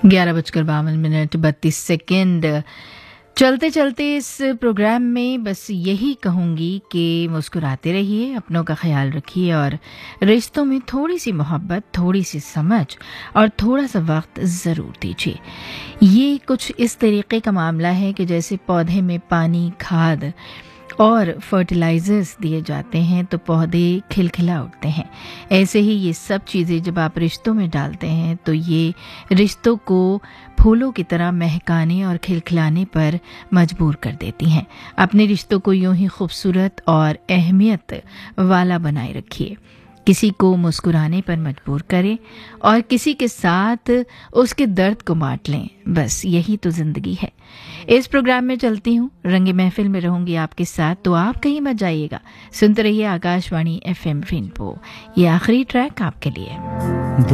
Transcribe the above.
11:52 चलते चलते इस प्रोग्राम में बस यही कहूँगी कि मुस्कुराते रहिए, अपनों का ख्याल रखिए और रिश्तों में थोड़ी सी मोहब्बत, थोड़ी सी समझ और थोड़ा सा वक्त ज़रूर दीजिए। ये कुछ इस तरीके का मामला है कि जैसे पौधे में पानी, खाद और फर्टिलाइजर्स दिए जाते हैं तो पौधे खिलखिला उठते हैं। ऐसे ही ये सब चीज़ें जब आप रिश्तों में डालते हैं तो ये रिश्तों को फूलों की तरह महकाने और खिलखिलाने पर मजबूर कर देती हैं। अपने रिश्तों को यूं ही खूबसूरत और अहमियत वाला बनाए रखिए। किसी को मुस्कुराने पर मजबूर करें और किसी के साथ उसके दर्द को बांट लें। बस यही तो जिंदगी है। इस प्रोग्राम में चलती हूँ, रंगे महफिल में रहूंगी आपके साथ, तो आप कहीं मत जाइएगा। सुनते रहिए आकाशवाणी FM रेनबो। ये आखिरी ट्रैक आपके लिए।